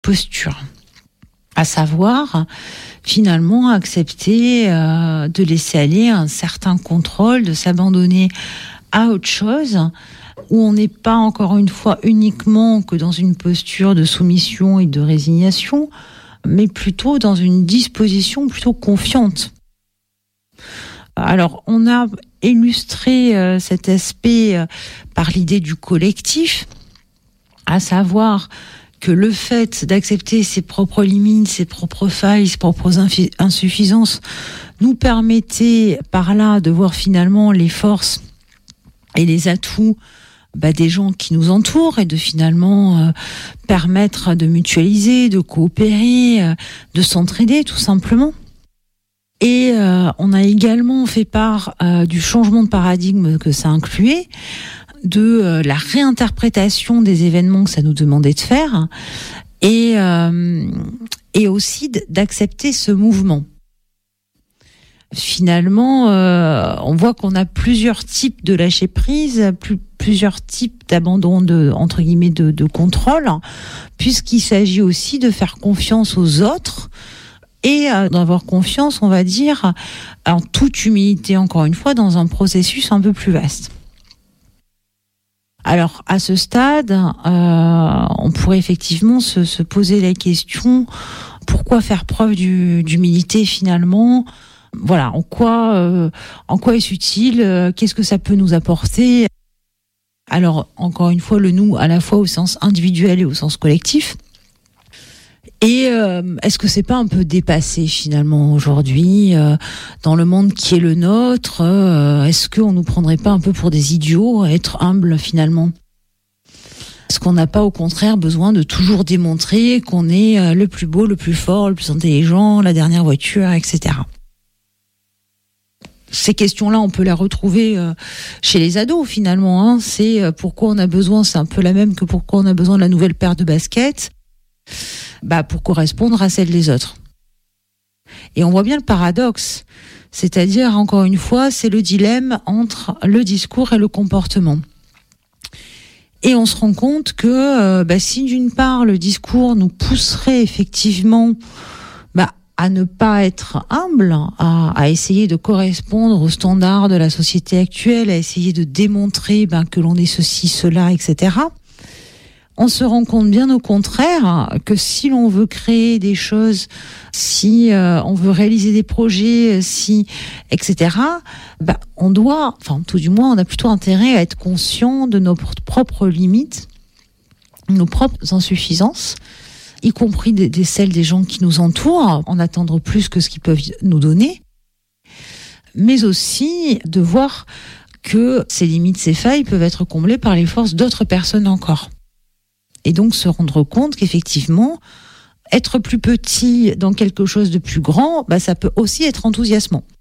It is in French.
posture. À savoir, finalement, accepter de laisser aller un certain contrôle, de s'abandonner à autre chose, où on n'est pas, encore une fois, uniquement que dans une posture de soumission et de résignation, mais plutôt dans une disposition plutôt confiante. Alors, on a illustré cet aspect par l'idée du collectif, à savoir que le fait d'accepter ses propres limites, ses propres failles, ses propres insuffisances, nous permettait par là de voir finalement les forces et les atouts des gens qui nous entourent et de finalement permettre de mutualiser, de coopérer, de s'entraider tout simplement. Et on a également fait part du changement de paradigme que ça incluait, de la réinterprétation des événements que ça nous demandait de faire, et aussi d'accepter ce mouvement. Finalement, on voit qu'on a plusieurs types de lâcher prise, plusieurs types d'abandon entre guillemets de contrôle, puisqu'il s'agit aussi de faire confiance aux autres et d'avoir confiance, on va dire, en toute humilité, encore une fois, dans un processus un peu plus vaste. Alors, à ce stade, on pourrait effectivement se poser la question, pourquoi faire preuve d'humilité finalement ? Voilà, en quoi est-ce utile ? Qu'est-ce que ça peut nous apporter ? Alors, encore une fois, le nous, à la fois au sens individuel et au sens collectif. Et est-ce que c'est pas un peu dépassé finalement aujourd'hui dans le monde qui est le nôtre ? Est-ce qu'on nous prendrait pas un peu pour des idiots à être humbles finalement ? Est-ce qu'on n'a pas au contraire besoin de toujours démontrer qu'on est le plus beau, le plus fort, le plus intelligent, la dernière voiture, etc. Ces questions-là, on peut les retrouver chez les ados finalement. C'est pourquoi on a besoin, c'est un peu la même que pourquoi on a besoin de la nouvelle paire de baskets. Pour correspondre à celle des autres. Et on voit bien le paradoxe, c'est-à-dire, encore une fois, c'est le dilemme entre le discours et le comportement. Et on se rend compte que si d'une part le discours nous pousserait effectivement à ne pas être humble, à essayer de correspondre aux standards de la société actuelle, à essayer de démontrer que l'on est ceci, cela, etc., on se rend compte bien au contraire que si l'on veut créer des choses, si on veut réaliser des projets, etc., on doit, tout du moins, on a plutôt intérêt à être conscient de nos propres limites, nos propres insuffisances, y compris celles des gens qui nous entourent, en attendre plus que ce qu'ils peuvent nous donner, mais aussi de voir que ces limites, ces failles peuvent être comblées par les forces d'autres personnes encore. Et donc se rendre compte qu'effectivement, être plus petit dans quelque chose de plus grand, ça peut aussi être enthousiasmant.